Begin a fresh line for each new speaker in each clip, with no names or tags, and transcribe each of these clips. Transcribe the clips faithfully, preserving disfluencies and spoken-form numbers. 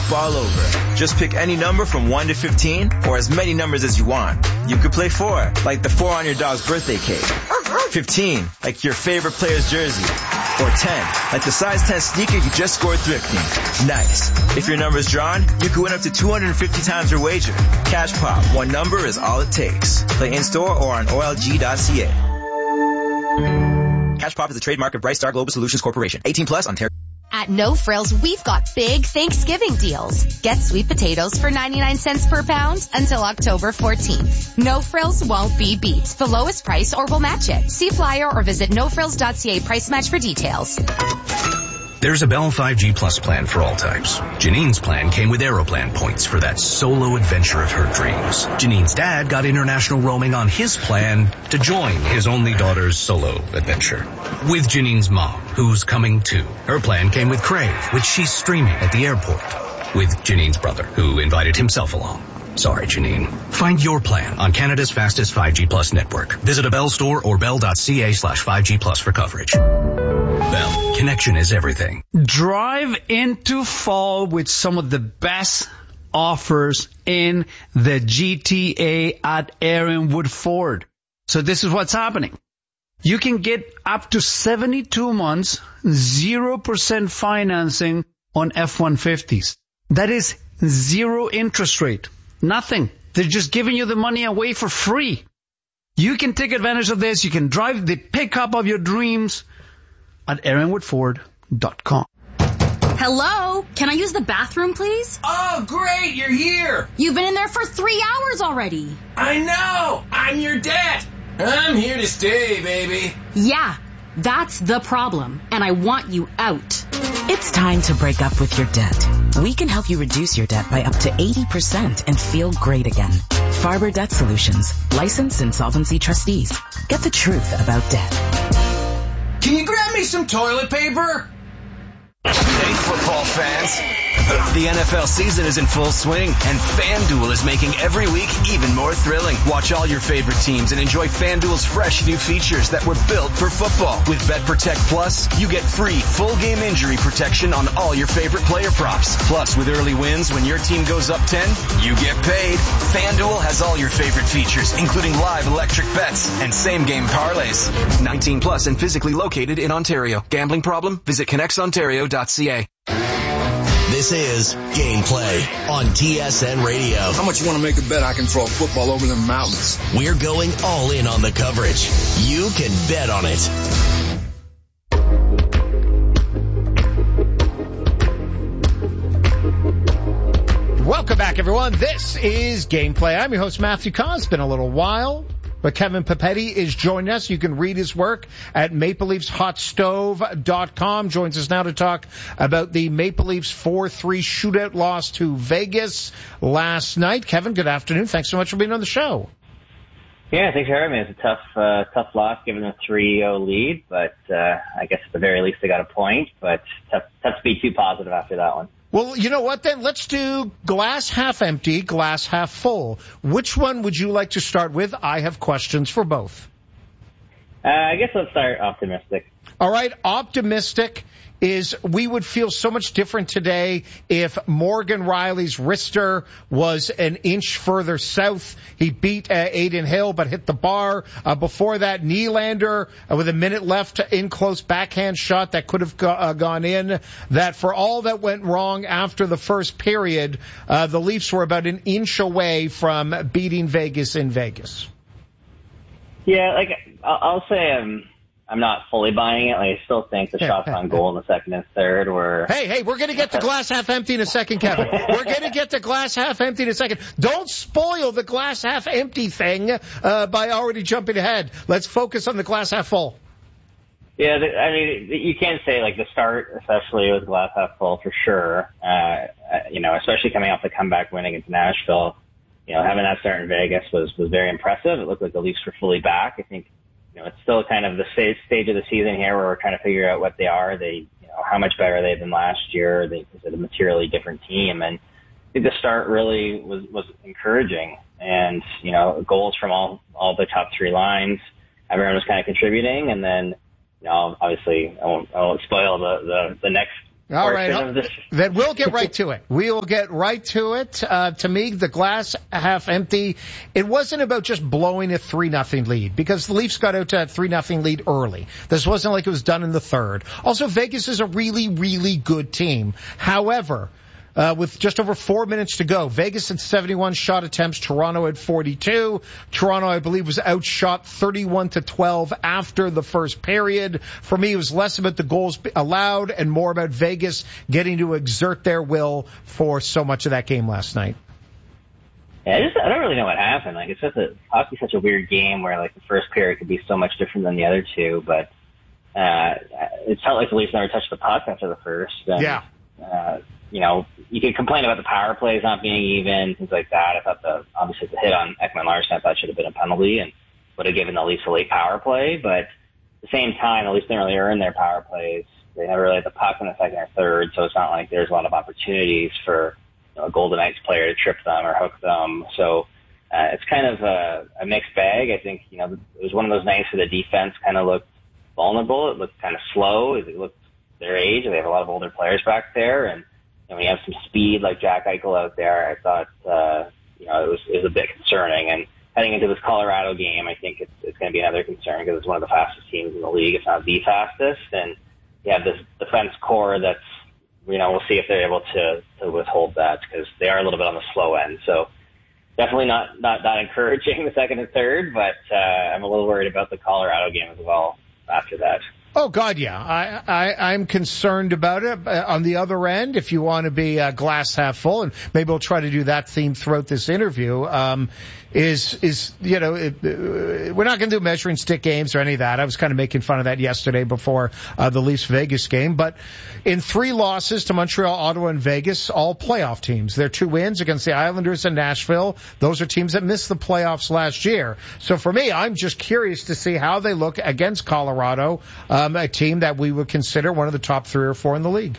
up all over. Just pick any number from one to fifteen, or as many numbers as you want. You could play four, like the four on your dog's birthday cake. fifteen, like your favorite player's jersey. Or ten, like the size ten sneaker you just scored thrifting. Nice. If your number's drawn, you could win up to two hundred fifty times your wager. Cash Pop, one number is all it takes. Play in-store or on O L G dot C A. Cash Pop is a trademark of Bright Star Global Solutions Corporation. eighteen plus, Ontario.
At No Frills, we've got big Thanksgiving deals. Get sweet potatoes for ninety-nine cents per pound until October fourteenth. No Frills won't be beat. The lowest price or we'll match it. See flyer or visit no frills dot c a price match for details.
There's a Bell five G Plus plan for all types. Janine's plan came with Aeroplan points for that solo adventure of her dreams. Janine's dad got international roaming on his plan to join his only daughter's solo adventure. With Janine's mom, who's coming too. Her plan came with Crave, which she's streaming at the airport. With Janine's brother, who invited himself along. Sorry, Janine. Find your plan on Canada's fastest five G Plus network. Visit a Bell store or bell dot c a slash five G Plus for coverage. Bell, connection is everything.
Drive into fall with some of the best offers in the G T A at Aaron Wood Ford. So this is what's happening. You can get up to seventy-two months, zero percent financing on F one fifties. That is zero interest rate. Nothing. They're just giving you the money away for free. You can take advantage of this. You can drive the pickup of your dreams at aaron wood ford dot com.
Hello? Can I use the bathroom, please?
Oh, great, you're here.
You've been in there for three hours already.
I know. I'm your dad. I'm here to stay, baby.
Yeah, that's the problem, and I want you out.
It's time to break up with your debt. We can help you reduce your debt by up to eighty percent and feel great again. Farber Debt Solutions, licensed insolvency trustees. Get the truth about debt.
Can you grab me some toilet paper?
Hey, football fans. The N F L season is in full swing, and FanDuel is making every week even more thrilling. Watch all your favorite teams and enjoy FanDuel's fresh new features that were built for football. With BetProtect Plus, you get free full-game injury protection on all your favorite player props. Plus, with early wins, when your team goes up ten, you get paid. FanDuel has all your favorite features, including live electric bets and same-game parlays. nineteen plus and physically located in Ontario. Gambling problem? Visit connects ontario dot c a.
This is Gameplay on T S N Radio.
How much you want to make a bet I can throw a football over the mountains?
We're going all in on the coverage. You can bet on it.
Welcome back, everyone. This is Gameplay. I'm your host, Matthew Kahn. It's been a little while, but Kevin Papetti is joining us. You can read his work at maple leafs hot stove dot com. Joins us now to talk about the Maple Leafs four three shootout loss to Vegas last night. Kevin, good afternoon. Thanks so much for being on the show.
Yeah, thanks for having me. It's a tough, uh, tough loss given the three oh lead, but uh, I guess at the very least they got a point, but tough, tough to be too positive after that one.
Well, you know what then? Let's do glass half empty, glass half full. Which one would you like to start with? I have questions for both.
Uh, I guess let's start optimistic.
All right, optimistic is we would feel so much different today if Morgan Rielly's wrister was an inch further south. He beat uh, Aiden Hill but hit the bar. Uh, before that, Nylander uh, with a minute left in close backhand shot that could have go, uh, gone in. That for all that went wrong after the first period, uh, the Leafs were about an inch away from beating Vegas in Vegas.
Yeah, like I'll say I'm I'm not fully buying it. Like, I still think the shots on goal in the second and third were...
Hey, hey, we're going to get to glass half empty in a second, Kevin. We're going to get to glass half empty in a second. Don't spoil the glass half empty thing uh, by already jumping ahead. Let's focus on the glass half full.
Yeah, the, I mean, you can't say, like, the start, especially with glass half full, for sure. Uh, you know, especially coming off the comeback win against Nashville. You know, having that start in Vegas was, was very impressive. It looked like the Leafs were fully back. I think, you know, it's still kind of the stage, stage of the season here where we're trying to figure out what they are. They, you know, how much better they've been last year. They, is it a materially different team? And I think the start really was, was encouraging. And, you know, goals from all, all the top three lines. Everyone was kind of contributing. And then, you know, obviously I won't, I won't spoil the, the, the next
All right.
This.
Then we'll get right to it. We will get right to it. Uh, to me, the glass half empty. It wasn't about just blowing a three nothing lead, because the Leafs got out to that three nothing lead early. This wasn't like it was done in the third. Also, Vegas is a really, really good team. However, Uh, with just over four minutes to go, Vegas had seventy-one shot attempts, Toronto had forty-two. Toronto, I believe, was outshot thirty-one to twelve after the first period. For me, it was less about the goals allowed and more about Vegas getting to exert their will for so much of that game last night.
Yeah, I just I don't really know what happened. Like, it's just a hockey's such a weird game where like the first period could be so much different than the other two, but uh, it felt like the Leafs never touched the puck after the first. And,
yeah.
Uh, You know, you could complain about the power plays not being even, things like that. I thought the, obviously the hit on Ekman Larsson, I thought should have been a penalty and would have given the Leafs a late power play. But at the same time, the Leafs didn't really earn their power plays. They never really had the puck in the second or third, so it's not like there's a lot of opportunities for, you know, a Golden Knights player to trip them or hook them. So uh, it's kind of a, a mixed bag. I think, you know, it was one of those nights where the defense kind of looked vulnerable. It looked kind of slow. It looked their age. They have a lot of older players back there, and and when you have some speed like Jack Eichel out there, I thought, uh, you know, it was, it was a bit concerning. And heading into this Colorado game, I think it's, it's going to be another concern because it's one of the fastest teams in the league, if not the fastest. And you have this defense core that's, you know, we'll see if they're able to, to withhold that because they are a little bit on the slow end. So definitely not, not, not encouraging the second and third, but uh, I'm a little worried about the Colorado game as well after that.
Oh, God, yeah. I, I, I'm concerned about it. Uh, on the other end, if you want to be uh, glass half full, and maybe we'll try to do that theme throughout this interview, um, is, is you know, it, uh, we're not going to do measuring stick games or any of that. I was kind of making fun of that yesterday before uh, the Leafs-Vegas game. But in three losses to Montreal, Ottawa, and Vegas, all playoff teams. Their two wins against the Islanders and Nashville, those are teams that missed the playoffs last year. So for me, I'm just curious to see how they look against Colorado, um, a team that we would consider one of the top three or four in the league.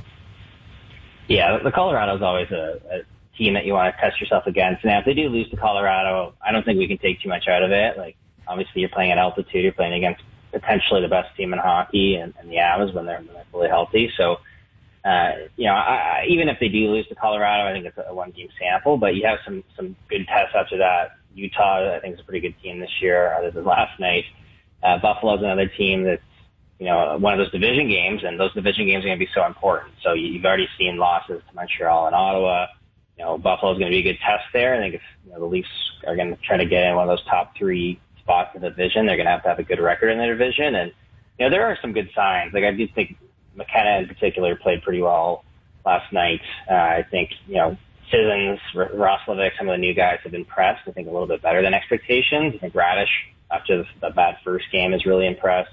Yeah, the Colorado is always a, a team that you want to test yourself against. Now, if they do lose to Colorado, I don't think we can take too much out of it. Like, obviously, you're playing at altitude. You're playing against potentially the best team in hockey, and, and the Avs when they're, when they're fully healthy. So, uh, you know, I, I, even if they do lose to Colorado, I think it's a one-game sample. But you have some some good tests after that. Utah, I think, is a pretty good team this year, other than last night. Uh, Buffalo's another team that's, you know, one of those division games, and those division games are going to be so important. So you've already seen losses to Montreal and Ottawa. You know, Buffalo's going to be a good test there. I think if, you know, the Leafs are going to try to get in one of those top three spots in the division, they're going to have to have a good record in the division. And, you know, there are some good signs. Like, I do think McKenna in particular played pretty well last night. Uh, I think, you know, Sissons, Roslovic, some of the new guys have impressed. I think a little bit better than expectations. I think Radish, after the bad first game, is really impressed.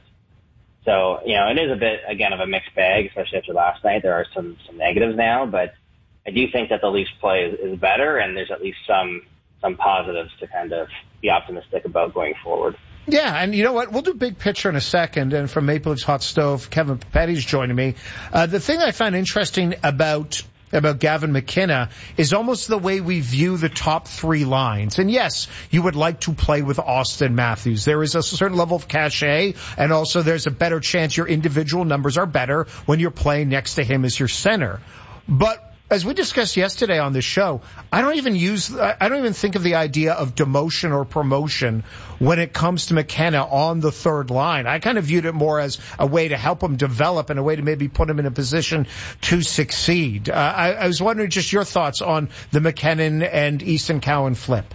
So, you know, it is a bit, again, of a mixed bag, especially after last night. There are some, some negatives now, but I do think that the Leafs play is, is better, and there's at least some, some positives to kind of be optimistic about going forward.
Yeah, and you know what? We'll do big picture in a second, and from Maple Leafs Hot Stove, Kevin Papetti's joining me. Uh, the thing I found interesting about about Gavin McKenna is almost the way we view the top three lines. And yes, you would like to play with Austin Matthews. There is a certain level of cachet, and also there's a better chance your individual numbers are better when you're playing next to him as your center. But as we discussed yesterday on this show, I don't even use, I don't even think of the idea of demotion or promotion when it comes to McKenna on the third line. I kind of viewed it more as a way to help him develop and a way to maybe put him in a position to succeed. Uh, I, I was wondering just your thoughts on the McKinnon and Easton Cowan flip.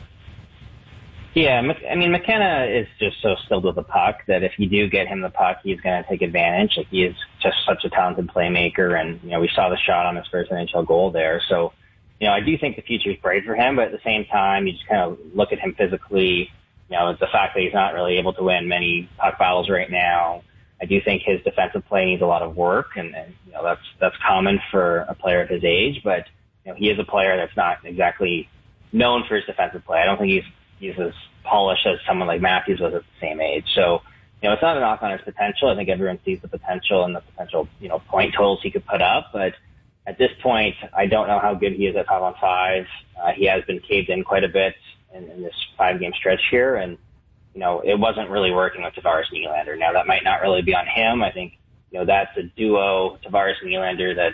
Yeah, I mean, McKenna is just so skilled with the puck that if you do get him the puck, he's going to take advantage. Like, he is just such a talented playmaker, and, you know, we saw the shot on his first N H L goal there. So, you know, I do think the future is bright for him, but at the same time, you just kind of look at him physically. You know, the fact that he's not really able to win many puck battles right now. I do think his defensive play needs a lot of work, and, and you know, that's that's common for a player of his age. But, you know, he is a player that's not exactly known for his defensive play. I don't think he's he's as polished as someone like Matthews was at the same age. So, you know, it's not a knock on his potential. I think everyone sees the potential and the potential, you know, point totals he could put up. But at this point, I don't know how good he is at five on five. Uh, he has been caved in quite a bit in, in this five-game stretch here. And, you know, it wasn't really working with Tavares Nylander. Now, that might not really be on him. I think, you know, that's a duo, Tavares Nylander, that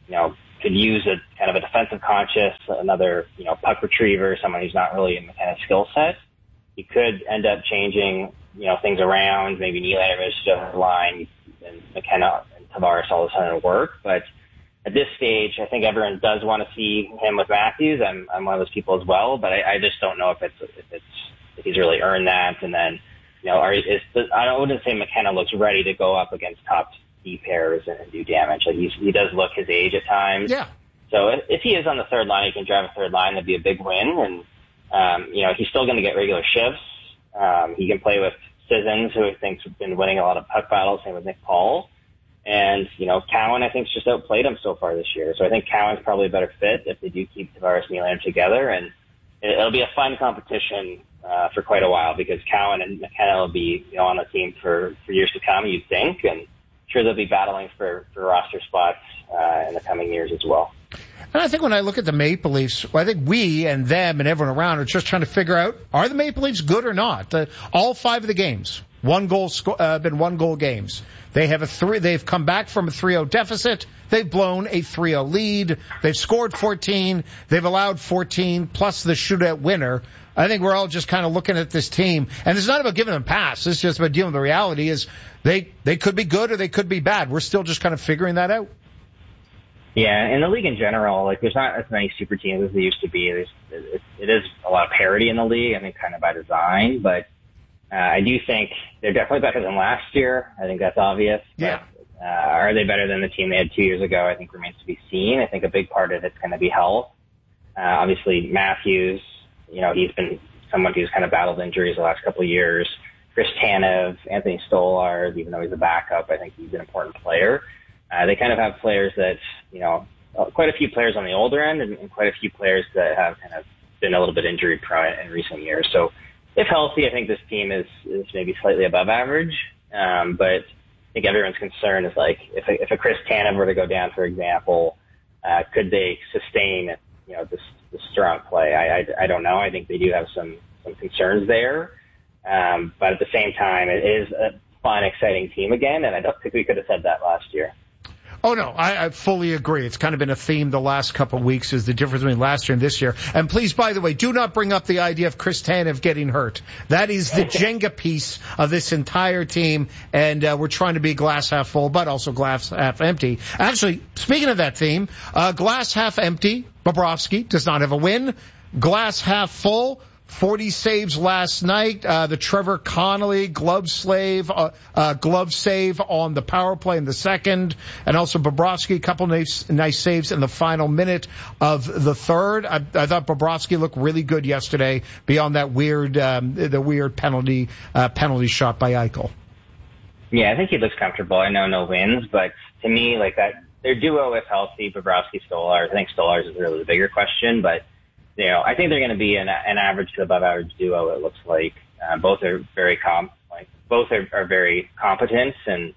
you know, could use a kind of a defensive conscious, another, you know, puck retriever, someone who's not really in McKenna's skill set. He could end up changing, you know, things around, maybe Nylander moves to the line and McKenna and Tavares all of a sudden work. But at this stage, I think everyone does want to see him with Matthews. I'm, I'm one of those people as well, but I, I just don't know if it's, if it's, if he's really earned that. And then, you know, are, is, I wouldn't say McKenna looks ready to go up against top D pairs and do damage. Like he's, he does look his age at times.
Yeah.
So if, if he is on the third line, he can drive a third line. That'd be a big win. And, um, you know, he's still going to get regular shifts. Um, he can play with Sissons, who I think's been winning a lot of puck battles, same with Nick Paul. And, you know, Cowan, I think, just outplayed him so far this year. So I think Cowan's probably a better fit if they do keep Tavares and Nylander together. And it, it'll be a fun competition uh, for quite a while because Cowan and McKenna will be, you know, on the team for, for years to come, you'd think. And sure they'll be battling for, for roster spots uh, in the coming years as well.
And I think when I look at the Maple Leafs, I think we and them and everyone around are just trying to figure out, are the Maple Leafs good or not? Uh, all five of the games, one goal, sco- uh, been one goal games. They have a three, they've come back from a three oh deficit. They've blown a three oh lead. They've scored fourteen. They've allowed fourteen plus the shootout winner. I think we're all just kind of looking at this team, and it's not about giving them a pass. It's just about dealing with the reality is they, they could be good or they could be bad. We're still just kind of figuring that out.
Yeah, in the league in general, like there's not as many super teams as there used to be. There's, it, it is a lot of parity in the league, I think kind of by design, but uh, I do think they're definitely better than last year. I think that's obvious.
Yeah.
But, uh, are they better than the team they had two years ago? I think remains to be seen. I think a big part of it's going to be health. Uh, obviously Matthews, you know, he's been someone who's kind of battled injuries the last couple of years. Chris Tanev, Anthony Stolarz, even though he's a backup, I think he's an important player. Uh, they kind of have players that, you know, quite a few players on the older end and, and quite a few players that have kind of been a little bit injury prone in recent years. So if healthy, I think this team is, is maybe slightly above average. Um, but I think everyone's concern is like, if a, if a Chris Tanev were to go down, for example, uh, could they sustain, you know, this, this strong play? I, I, I don't know. I think they do have some, some concerns there. Um, but at the same time, it is a fun, exciting team again. And I don't think we could have said that last year.
Oh, no, I, I fully agree. It's kind of been a theme the last couple of weeks is the difference between last year and this year. And please, by the way, do not bring up the idea of Chris Tanev getting hurt. That is the Jenga piece of this entire team, and uh, we're trying to be glass half full, but also glass half empty. Actually, speaking of that theme, uh, glass half empty, Bobrovsky does not have a win. Glass half full, forty saves last night. Uh, the Trevor Connolly glove slave, uh, uh, glove save on the power play in the second. And also Bobrovsky, a couple nice, nice saves in the final minute of the third. I, I thought Bobrovsky looked really good yesterday beyond that weird, um, the weird penalty, uh, penalty shot by Eichel.
Yeah, I think he looks comfortable. I know no wins, but to me, like that, their duo is healthy. Bobrovsky, Stolarz. I think Stolarz is really the bigger question, but you know, I think they're going to be an, an average to above average duo. It looks like uh, both are very comp, like both are, are very competent, and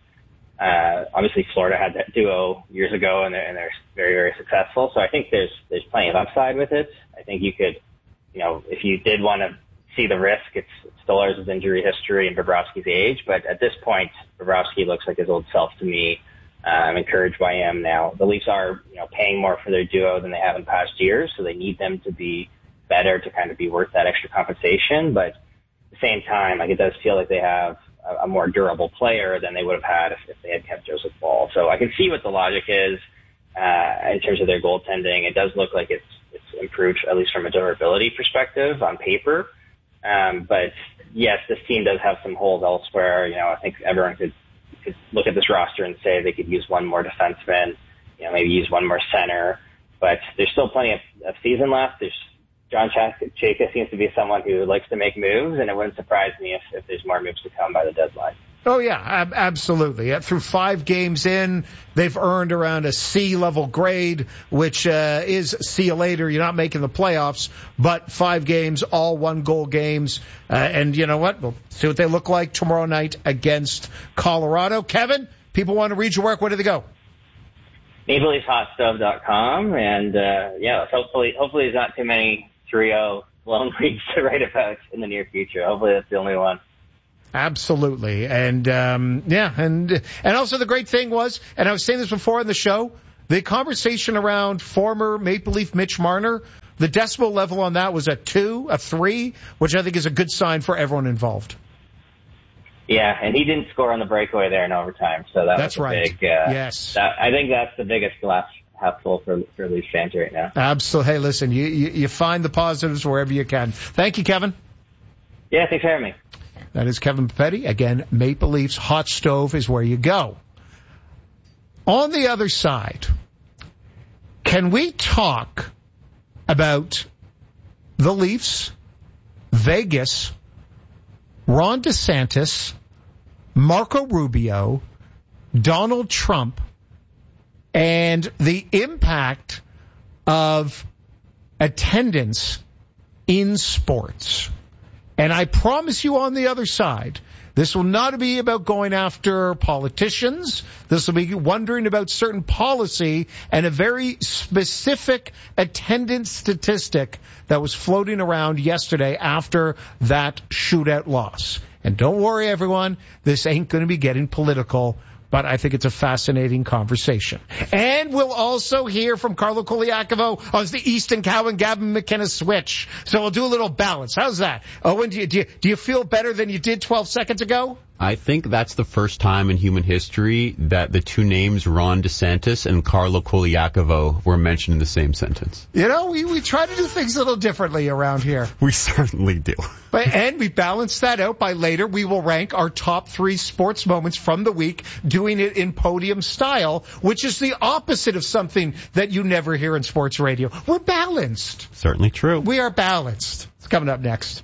uh, obviously Florida had that duo years ago, and they're, and they're very very successful. So I think there's there's plenty of upside with it. I think you could, you know, if you did want to see the risk, it's Stolarz' injury history and Bobrovsky's age, but at this point, Bobrovsky looks like his old self to me. Uh, I'm encouraged by him now. The Leafs are, you know, paying more for their duo than they have in past years, so they need them to be better to kind of be worth that extra compensation. But at the same time, like it does feel like they have a, a more durable player than they would have had if, if they had kept Joseph Woll. So I can see what the logic is uh, in terms of their goaltending. It does look like it's it's improved, at least from a durability perspective on paper. Um, but yes, this team does have some holes elsewhere. You know, I think everyone could. could look at this roster and say they could use one more defenseman, you know, maybe use one more center, but there's still plenty of, of season left. There's John Chayka seems to be someone who likes to make moves, and it wouldn't surprise me if, if there's more moves to come by the deadline.
Oh, yeah, ab- absolutely. Through five games in, they've earned around a C-level grade, which uh, is see you later. You're not making the playoffs, but five games, all one-goal games. Uh, and you know what? We'll see what they look like tomorrow night against Colorado. Kevin, people want to read your work. Where do they go?
Maple Leafs Hot Stove dot com. And, uh, yeah, hopefully, hopefully there's not too many three oh lone leagues to write about in the near future. Hopefully that's the only one.
Absolutely. And, um, yeah, and, and also the great thing was, and I was saying this before on the show, the conversation around former Maple Leaf Mitch Marner, the decibel level on that was a two, a three, which I think is a good sign for everyone involved.
Yeah, and he didn't score on the breakaway there in overtime, so that
that's
was a
right.
big. Uh,
yes,
that, I think that's the biggest glass half full for for Leafs fans right now.
Absolutely. Hey, listen, you, you you find the positives wherever you can. Thank you, Kevin.
Yeah, thanks for having me.
That is Kevin Papetti. Again, Maple Leafs hot stove is where you go. On the other side, can we talk about the Leafs, Vegas, Ron DeSantis, Marco Rubio, Donald Trump, and the impact of attendance in sports? And I promise you on the other side, this will not be about going after politicians. This will be wondering about certain policy and a very specific attendance statistic that was floating around yesterday after that shootout loss. And don't worry, everyone, this ain't going to be getting political, but I think it's a fascinating conversation. And we'll also hear from Carlo Koliakovo as the Easton Cow and Gavin McKenna switch. So we'll do a little balance. How's that? Owen, do you, do you, do you feel better than you did twelve seconds ago?
I think that's the first time in human history that the two names Ron DeSantis and Carlo Koliakovo were mentioned in the same sentence.
You know, we, we try to do things a little differently around here.
We certainly do.
But, and we balance that out by later we will rank our top three sports moments from the week, doing it in podium style, which is the opposite of something that you never hear in sports radio. We're balanced.
Certainly true.
We are balanced. It's coming up next.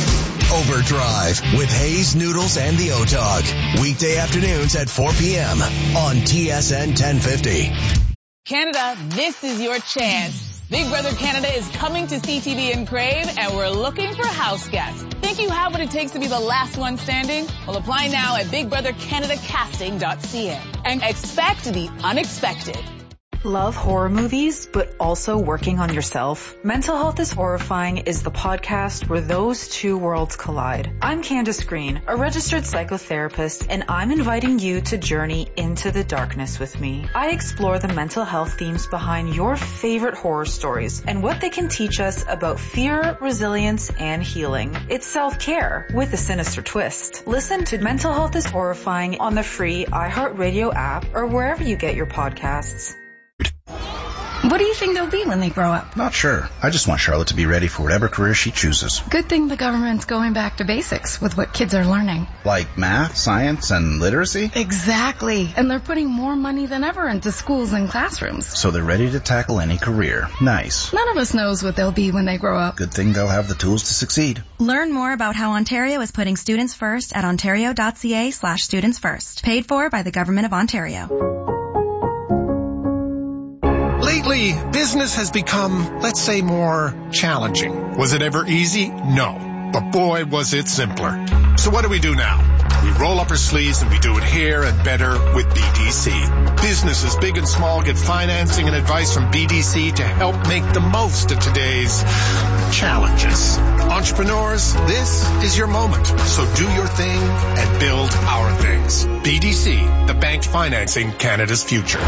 Overdrive with Hayes, Noodles, and the O-Dog. Weekday afternoons at four p.m. on T S N ten fifty.
Canada, this is your chance. Big Brother Canada is coming to C T V and Crave, and we're looking for house guests. Think you have what it takes to be the last one standing? Well, apply now at big brother canada casting dot c a and expect the unexpected.
Love horror movies, but also working on yourself? Mental Health is Horrifying is the podcast where those two worlds collide. I'm Candace Green, a registered psychotherapist, and I'm inviting you to journey into the darkness with me. I explore the mental health themes behind your favorite horror stories and what they can teach us about fear, resilience, and healing. It's self-care with a sinister twist. Listen to Mental Health is Horrifying on the free iHeartRadio app or wherever you get your podcasts.
What do you think they'll be when they grow up?
Not sure. I just want Charlotte to be ready for whatever career she chooses.
Good thing the government's going back to basics with what kids are learning.
Like math, science, and literacy?
Exactly. And they're putting more money than ever into schools and classrooms.
So they're ready to tackle any career. Nice.
None of us knows what they'll be when they grow up.
Good thing they'll have the tools to succeed.
Learn more about how Ontario is putting students first at ontario.ca slash students first. Paid for by the Government of Ontario.
Lately, business has become, let's say, more challenging. Was it ever easy? No. But boy, was it simpler. So what do we do now? We roll up our sleeves and we do it here and better with B D C. Businesses big and small get financing and advice from B D C to help make the most of today's challenges. Entrepreneurs, this is your moment. So do your thing and build our things. B D C, the bank financing Canada's future.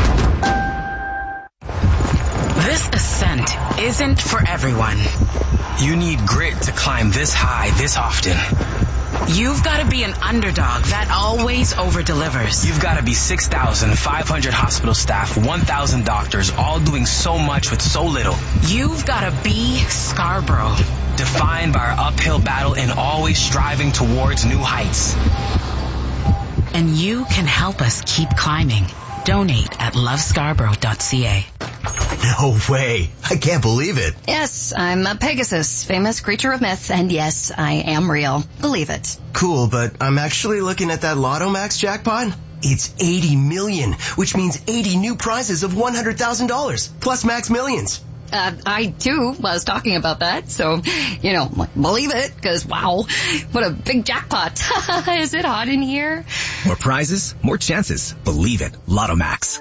This ascent isn't for everyone.
You need grit to climb this high this often.
You've got to be an underdog that always over-delivers.
You've got to be six thousand five hundred hospital staff, one thousand doctors, all doing so much with so little.
You've got to be Scarborough.
Defined by our uphill battle and always striving towards new heights.
And you can help us keep climbing. Donate at love scarborough dot c a.
No way. I can't believe it.
Yes, I'm a Pegasus, famous creature of myth, and yes, I am real. Believe it.
Cool, but I'm actually looking at that Lotto Max jackpot. It's eighty million, which means eighty new prizes of one hundred thousand dollars, plus Max Millions.
Uh, I, too, was talking about that, so, you know, believe it, because, wow, what a big jackpot. Is it hot in here?
More prizes, more chances. Believe it. Lotto Max.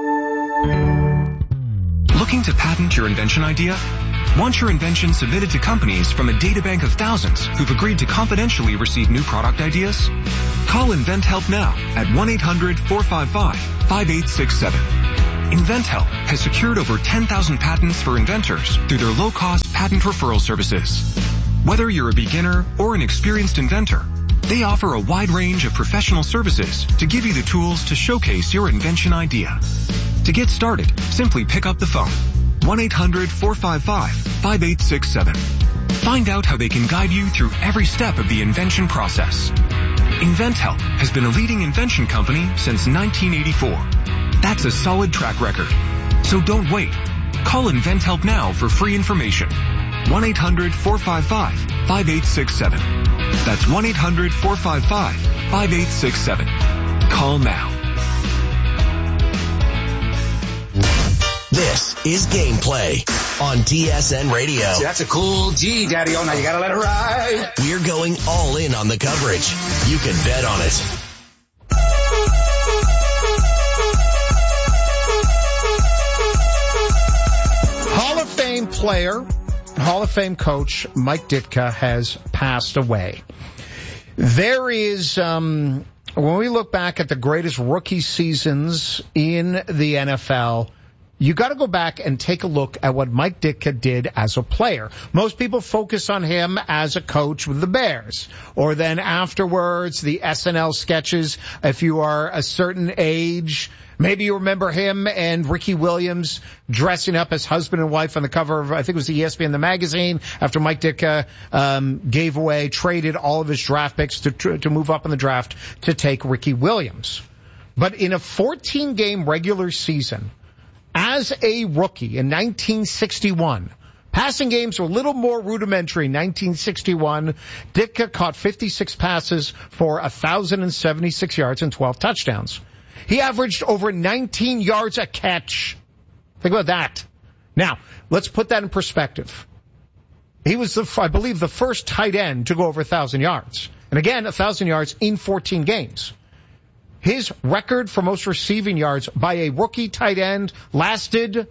Looking to patent your invention idea? Want your invention submitted to companies from a databank of thousands who've agreed to confidentially receive new product ideas? Call InventHelp now at one eight hundred four five five five eight six seven. InventHelp has secured over ten thousand patents for inventors through their low-cost patent referral services. Whether you're a beginner or an experienced inventor, they offer a wide range of professional services to give you the tools to showcase your invention idea. To get started, simply pick up the phone. one eight hundred four five five five eight six seven. Find out how they can guide you through every step of the invention process. InventHelp has been a leading invention company since nineteen eighty-four. That's a solid track record. So don't wait. Call InventHelp now for free information. one eight hundred four five five five eight six seven. That's one eight hundred four five five five eight six seven. Call now.
This is Gameplay on T S N Radio.
That's a cool G, Daddy-O. Now you gotta let it ride.
We're going all in on the coverage. You can bet on it.
Hall of Fame player, Hall of Fame coach Mike Ditka has passed away. There is, um, when we look back at the greatest rookie seasons in the N F L, you got to go back and take a look at what Mike Ditka did as a player. Most people focus on him as a coach with the Bears, or then afterwards the S N L sketches. If you are a certain age, maybe you remember him and Ricky Williams dressing up as husband and wife on the cover of, I think it was the E S P N The Magazine, after Mike Ditka um, gave away, traded all of his draft picks to to move up in the draft to take Ricky Williams. But in a fourteen-game regular season, as a rookie in nineteen sixty-one, passing games were a little more rudimentary in nineteen sixty-one. Ditka caught fifty-six passes for one thousand seventy-six yards and twelve touchdowns. He averaged over nineteen yards a catch. Think about that. Now, let's put that in perspective. He was, the, I believe, the first tight end to go over one thousand yards. And again, one thousand yards in fourteen games. His record for most receiving yards by a rookie tight end lasted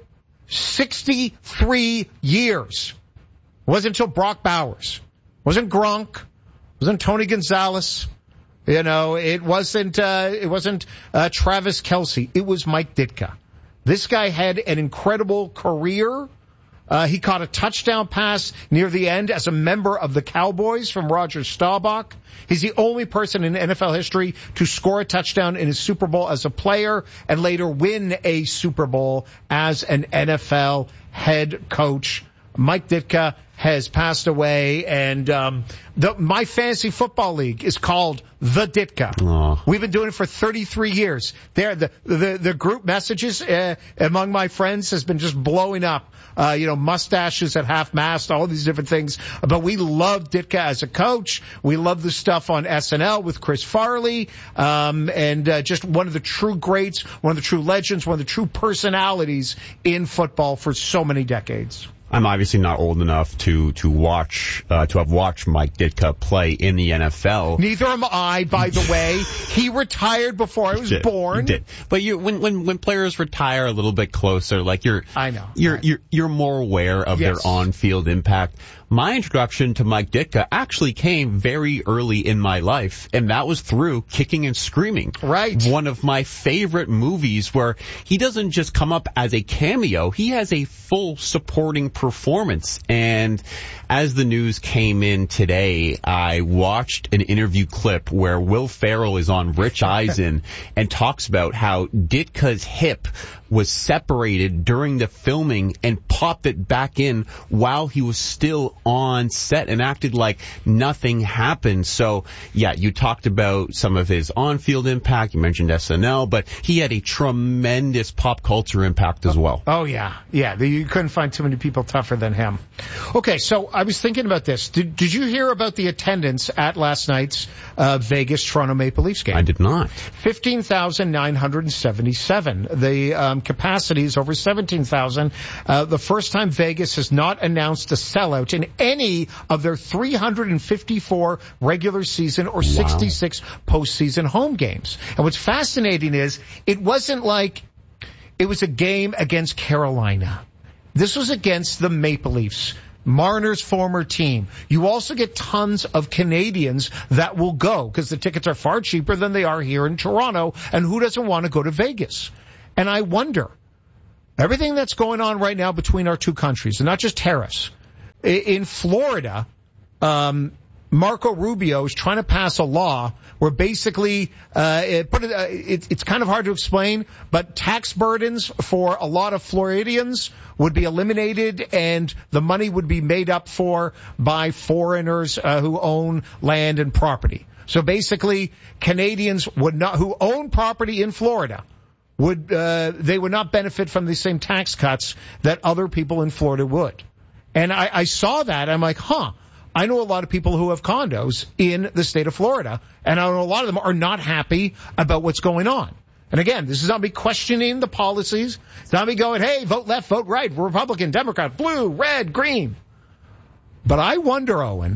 sixty-three years. Wasn't until Brock Bowers. Wasn't Gronk. Wasn't Tony Gonzalez. You know, it wasn't, uh, it wasn't, uh, Travis Kelce. It was Mike Ditka. This guy had an incredible career. Uh, he caught a touchdown pass near the end as a member of the Cowboys from Roger Staubach. He's the only person in N F L history to score a touchdown in a Super Bowl as a player and later win a Super Bowl as an N F L head coach. Mike Ditka has passed away, and um, the, my fantasy football league is called The Ditka. Aww. We've been doing it for thirty-three years. There, the, the the group messages uh, among my friends has been just blowing up. Uh, you know, mustaches at half mast, all these different things. But we love Ditka as a coach. We love the stuff on S N L with Chris Farley, um, and uh, just one of the true greats, one of the true legends, one of the true personalities in football for so many decades.
I'm obviously not old enough to to watch uh, to have watched Mike Ditka play in the N F L.
Neither am I, by the way. He retired before I was
did.
born.
Did. But you, when when when players retire a little bit closer, like you're,
I know,
you're you're you're more aware of yes. their on-field impact. My introduction to Mike Ditka actually came very early in my life, and that was through Kicking and Screaming.
Right.
One of my favorite movies where he doesn't just come up as a cameo, he has a full supporting performance. And as the news came in today, I watched an interview clip where Will Ferrell is on Rich Eisen and talks about how Ditka's hip was separated during the filming and popped it back in while he was still on set and acted like nothing happened. So, yeah, you talked about some of his on-field impact. You mentioned S N L, but he had a tremendous pop culture impact as well.
Oh, yeah. Yeah, you couldn't find too many people tougher than him. Okay, so I was thinking about this. Did, did you hear about the attendance at last night's uh, Vegas-Toronto Maple Leafs game?
I did not.
fifteen thousand nine hundred seventy-seven. The um, capacity is over seventeen thousand. Uh, the first time Vegas has not announced a sellout in any of their three hundred fifty-four regular season or sixty-six wow. postseason home games. And what's fascinating is it wasn't like it was a game against Carolina. This was against the Maple Leafs, Marner's former team. You also get tons of Canadians that will go because the tickets are far cheaper than they are here in Toronto. And who doesn't want to go to Vegas? And I wonder, Everything that's going on right now between our two countries, and not just tariffs. In Florida, um, Marco Rubio is trying to pass a law where basically, uh, it, put it, uh, it, it's kind of hard to explain, but tax burdens for a lot of Floridians would be eliminated, and the money would be made up for by foreigners uh, who own land and property. So basically, Canadians would not, who own property in Florida, would uh, they would not benefit from the same tax cuts that other people in Florida would. And I, I saw that. I'm like, huh. I know a lot of people who have condos in the state of Florida, and I know a lot of them are not happy about what's going on. And again, this is not me questioning the policies. It's not me going, hey, vote left, vote right, Republican, Democrat, blue, red, green. But I wonder, Owen,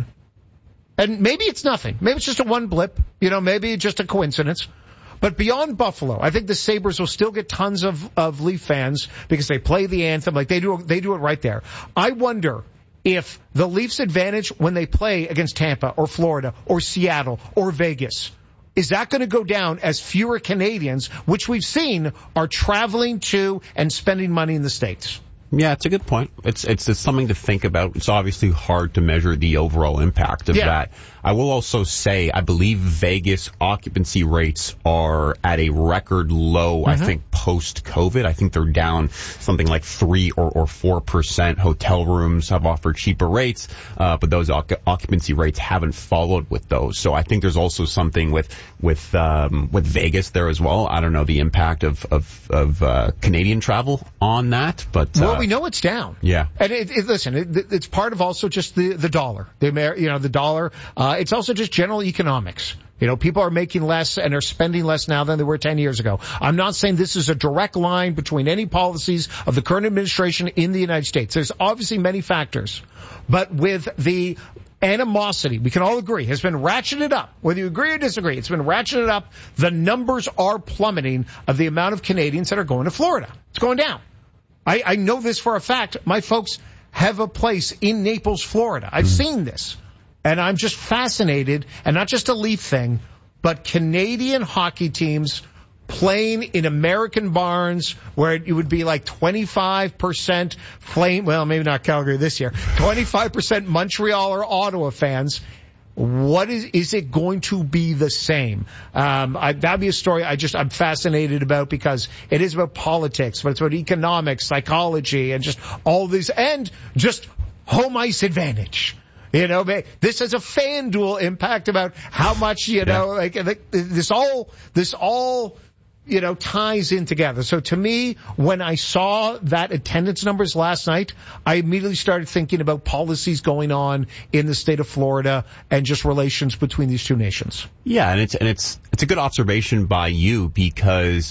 and maybe it's nothing. Maybe it's just a one blip. You know, maybe it's just a coincidence. But beyond Buffalo, I think the Sabres will still get tons of, of Leaf fans because they play the anthem. Like they do, they do it right there. I wonder if the Leafs' advantage when they play against Tampa or Florida or Seattle or Vegas, is that going to go down as fewer Canadians, which we've seen, are traveling to and spending money in the States?
Yeah, it's a good point. It's, it's it's something to think about. It's obviously hard to measure the overall impact of yeah. that. I will also say, I believe Vegas occupancy rates are at a record low, mm-hmm. I think, post-COVID. I think they're down something like three or, or four percent. Hotel rooms have offered cheaper rates, uh, but those occupancy rates haven't followed with those. So I think there's also something with, with, um, with Vegas there as well. I don't know the impact of, of, of, uh, Canadian travel on that, but, uh,
well, we know it's down.
Yeah.
And it, it, listen, it, it's part of also just the, the dollar. The, you know, the dollar, uh, it's also just general economics. You know, people are making less and are spending less now than they were ten years ago. I'm not saying this is a direct line between any policies of the current administration in the United States. There's obviously many factors. But with the animosity, we can all agree, has been ratcheted up. Whether you agree or disagree, it's been ratcheted up. The numbers are plummeting of the amount of Canadians that are going to Florida. It's going down. I, I know this for a fact. My folks have a place in Naples, Florida. I've mm. seen this. And I'm just fascinated, and not just a Leaf thing, but Canadian hockey teams playing in American barns where it would be like twenty-five percent Flame, well, maybe not Calgary this year, twenty-five percent Montreal or Ottawa fans. What is, is it going to be the same? Um, I, that'd be a story I just, I'm fascinated about because it is about politics, but it's about economics, psychology, and just all these, and just home ice advantage. You know, this has a FanDuel impact about how much, you know, yeah. like, this all, this all, you know, ties in together. So to me, when I saw that attendance numbers last night, I immediately started thinking about policies going on in the state of Florida and just relations between these two nations.
Yeah, and it's, and it's, it's a good observation by you because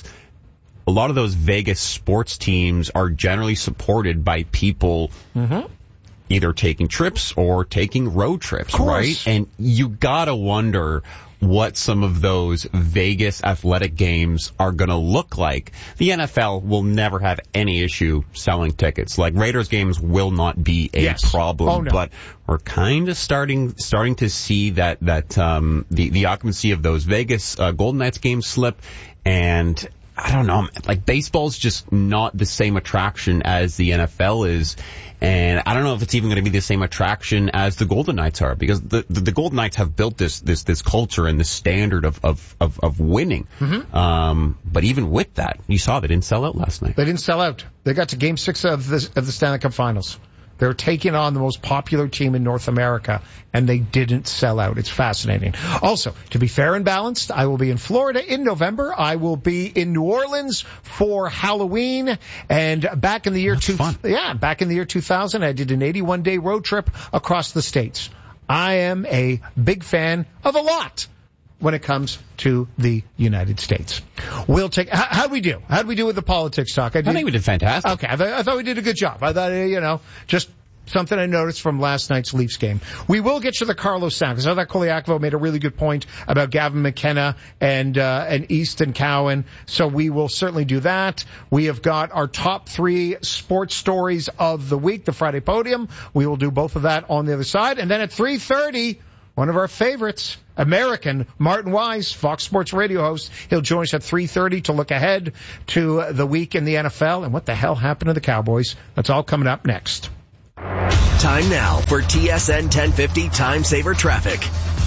a lot of those Vegas sports teams are generally supported by people mm-hmm. either taking trips or taking road trips, right? And you gotta wonder what some of those Vegas athletic games are going to look like. The N F L will never have any issue selling tickets. Like, Raiders games will not be a yes. problem,
oh, no.
but we're kind of starting starting to see that that um the the occupancy of those Vegas uh, Golden Knights games slip. And I don't know, like, baseball's just not the same attraction as the N F L is. And I don't know if it's even going to be the same attraction as the Golden Knights are, because the the, the Golden Knights have built this this this culture and this standard of of of, of winning. Mm-hmm. Um, but even with that, you saw they didn't sell out last night.
They didn't sell out. They got to Game Six of the of the Stanley Cup Finals. They're taking on the most popular team in North America, and they didn't sell out. It's fascinating. Also, to be fair and balanced, I will be in Florida in November. I will be in New Orleans for Halloween. And back in the year
That's
two,
fun.
yeah, back in the year two thousand, I did an eighty-one day road trip across the states. I am a big fan of a lot when it comes to the United States. We'll take, how, how'd we do? How'd we do with the politics talk? I, did,
I think we did fantastic.
Okay, I, th- I thought we did a good job. I thought, you know, just something I noticed from last night's Leafs game. We will get to the Carlos sound, because I thought Koliakovo made a really good point about Gavin McKenna and, uh, and Easton Cowan. So we will certainly do that. We have got our top three sports stories of the week, the Friday Podium. We will do both of that on the other side. And then at three thirty, one of our favorites, American, Martin Wise, Fox Sports Radio host. He'll join us at three thirty to look ahead to the week in the N F L and what the hell happened to the Cowboys. That's all coming up next.
Time now for T S N ten fifty Time Saver Traffic.